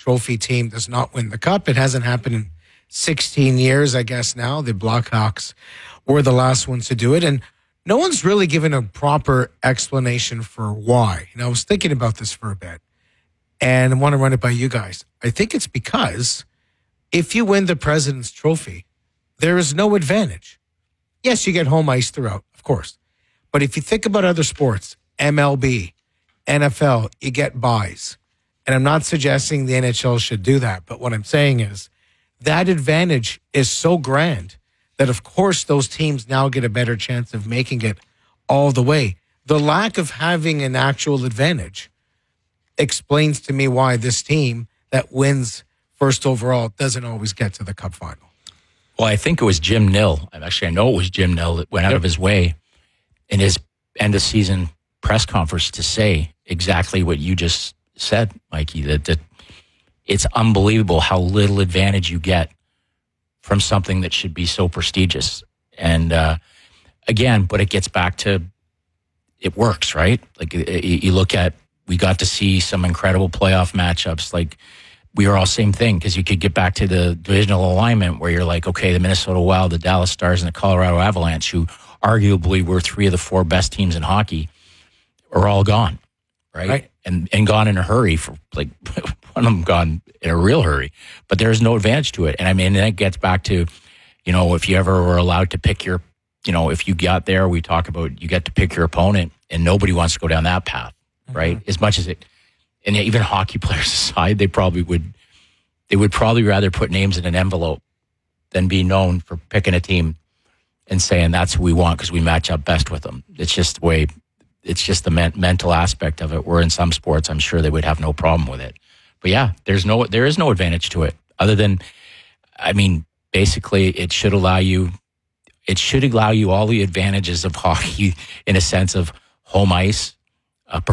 Trophy team does not win the cup. It hasn't happened in 16 years, I guess now. The Blackhawks were the last ones to do it. And no one's really given a proper explanation for why. I was thinking about this for a bit and I want to run it by you guys. I think it's because if you win the President's Trophy, there is no advantage. Yes, you get home ice throughout, of course. But if you think about other sports, MLB, NFL, you get buys. And I'm not suggesting the NHL should do that. But what I'm saying is that advantage is so grand that, of course, those teams now get a better chance of making it all the way. The lack of having an actual advantage explains to me why this team that wins first overall doesn't always get to the Cup final. Well, I think it was Jim Nill. Actually, I know it was Jim Nill that went out of his way in his end-of-season press conference to say exactly what you just said, Mikey, that it's unbelievable how little advantage you get from something that should be so prestigious. And again, but it gets back to it works, right? Like you look at, we got to see some incredible playoff matchups. Like we were all same thing because you could get back to the divisional alignment where you're like, okay, the Minnesota Wild, the Dallas Stars, and the Colorado Avalanche, who arguably were three of the four best teams in hockey, are all gone, right? And gone in a hurry. For like one of them gone in a real hurry. But there's no advantage to it. And I mean, that gets back to, if you ever were allowed to pick your, if you got there, we talk about you get to pick your opponent, and nobody wants to go down that path, right? As much as it, and even hockey players aside, they would probably rather put names in an envelope than be known for picking a team and saying that's who we want because we match up best with them. It's just the way, it's just the mental aspect of it. Where in some sports, I'm sure they would have no problem with it. But yeah, there is no advantage to it other than, I mean, basically it should allow you all the advantages of hockey in a sense of home ice,